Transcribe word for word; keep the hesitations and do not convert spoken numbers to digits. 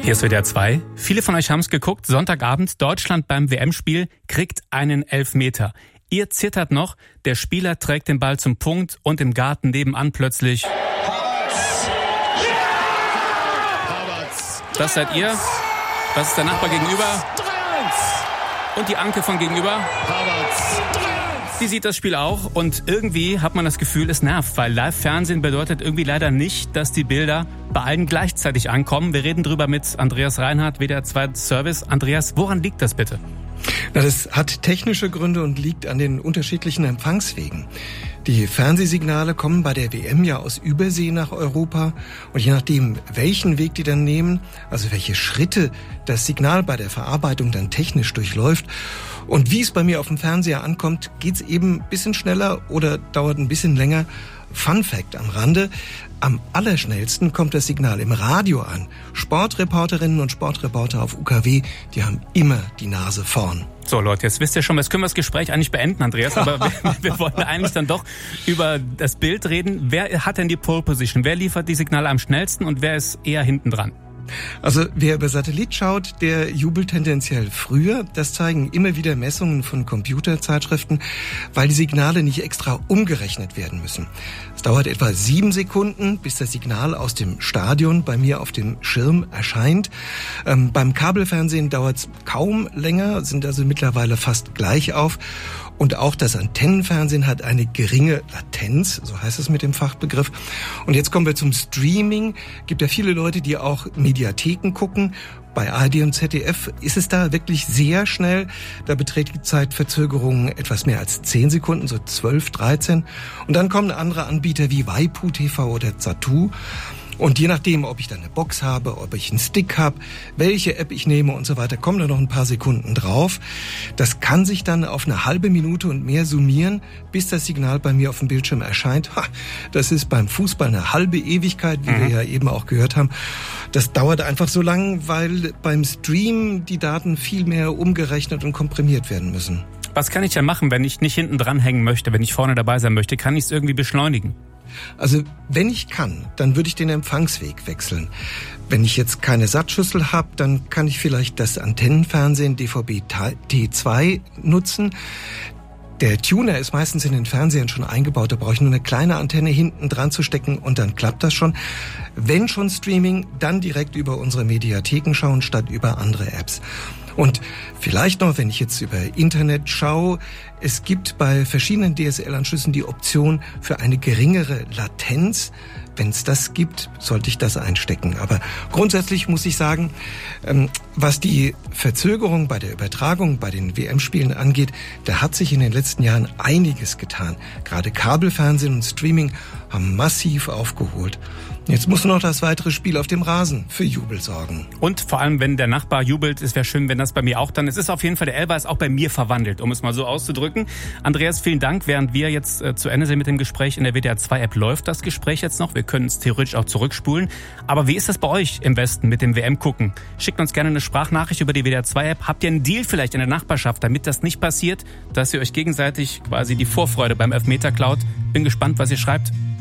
Hier ist W D R zwei. Viele von euch haben es geguckt. Sonntagabend, Deutschland beim W M-Spiel kriegt einen Elfmeter. Ihr zittert noch, der Spieler trägt den Ball zum Punkt und im Garten nebenan plötzlich... Havertz! Ja! Havertz! Das seid ihr. Das ist der Nachbar gegenüber. drei eins! Und die Anke von gegenüber. Havertz! drei eins! Die sieht das Spiel auch und irgendwie hat man das Gefühl, es nervt, weil Live-Fernsehen bedeutet irgendwie leider nicht, dass die Bilder bei allen gleichzeitig ankommen. Wir reden drüber mit Andreas Reinhardt, W D R zwei Service. Andreas, woran liegt das bitte? Na, das hat technische Gründe und liegt an den unterschiedlichen Empfangswegen. Die Fernsehsignale kommen bei der W M ja aus Übersee nach Europa und je nachdem, welchen Weg die dann nehmen, also welche Schritte das Signal bei der Verarbeitung dann technisch durchläuft und wie es bei mir auf dem Fernseher ankommt, geht's eben ein bisschen schneller oder dauert ein bisschen länger. Fun Fact am Rande: Am allerschnellsten kommt das Signal im Radio an. Sportreporterinnen und Sportreporter auf U K W, die haben immer die Nase vorn. So Leute, jetzt wisst ihr schon, jetzt können wir das Gespräch eigentlich beenden, Andreas, aber wir, wir wollten eigentlich dann doch über das Bild reden. Wer hat denn die Pole Position? Wer liefert die Signale am schnellsten und wer ist eher hinten dran? Also wer über Satellit schaut, der jubelt tendenziell früher. Das zeigen immer wieder Messungen von Computerzeitschriften, weil die Signale nicht extra umgerechnet werden müssen. Es dauert etwa sieben Sekunden, bis das Signal aus dem Stadion bei mir auf dem Schirm erscheint. Ähm, beim Kabelfernsehen dauert es kaum länger, sind also mittlerweile fast gleich auf. Und auch das Antennenfernsehen hat eine geringe Latenz, so heißt es mit dem Fachbegriff. Und jetzt kommen wir zum Streaming. Gibt ja viele Leute, die auch Mediatheken gucken. Bei A R D und Z D F ist es da wirklich sehr schnell. Da beträgt die Zeitverzögerung etwas mehr als zehn Sekunden, so zwölf, dreizehn. Und dann kommen andere Anbieter wie Waipu T V oder Zattoo. Und je nachdem, ob ich da eine Box habe, ob ich einen Stick habe, welche App ich nehme und so weiter, kommen da noch ein paar Sekunden drauf. Das kann sich dann auf eine halbe Minute und mehr summieren, bis das Signal bei mir auf dem Bildschirm erscheint. Ha, das ist beim Fußball eine halbe Ewigkeit, wie mhm. wir ja eben auch gehört haben. Das dauert einfach so lang, weil beim Stream die Daten viel mehr umgerechnet und komprimiert werden müssen. Was kann ich denn machen, wenn ich nicht hinten dran hängen möchte, wenn ich vorne dabei sein möchte? Kann ich es irgendwie beschleunigen? Also wenn ich kann, dann würde ich den Empfangsweg wechseln. Wenn ich jetzt keine Satzschüssel habe, dann kann ich vielleicht das Antennenfernsehen D V B T zwei nutzen. Der Tuner ist meistens in den Fernsehern schon eingebaut, da brauche ich nur eine kleine Antenne hinten dran zu stecken und dann klappt das schon. Wenn schon Streaming, dann direkt über unsere Mediatheken schauen, statt über andere Apps. Und vielleicht noch, wenn ich jetzt über Internet schaue, es gibt bei verschiedenen D S L-Anschlüssen die Option für eine geringere Latenz. Wenn es das gibt, sollte ich das einstecken. Aber grundsätzlich muss ich sagen, was die Verzögerung bei der Übertragung bei den W M-Spielen angeht, da hat sich in den letzten Jahren einiges getan. Gerade Kabelfernsehen und Streaming haben massiv aufgeholt. Jetzt muss nur noch das weitere Spiel auf dem Rasen für Jubel sorgen. Und vor allem, wenn der Nachbar jubelt, es wäre schön, wenn das bei mir auch dann... Es ist auf jeden Fall, der Elfer ist auch bei mir verwandelt, um es mal so auszudrücken. Andreas, vielen Dank. Während wir jetzt äh, zu Ende sind mit dem Gespräch in der W D R zwei App, läuft das Gespräch jetzt noch. Wir können es theoretisch auch zurückspulen. Aber wie ist das bei euch im Westen mit dem W M-Gucken? Schickt uns gerne eine Sprachnachricht über die W D R zwei App. Habt ihr einen Deal vielleicht in der Nachbarschaft, damit das nicht passiert, dass ihr euch gegenseitig quasi die Vorfreude beim Elfmeter klaut? Bin gespannt, was ihr schreibt.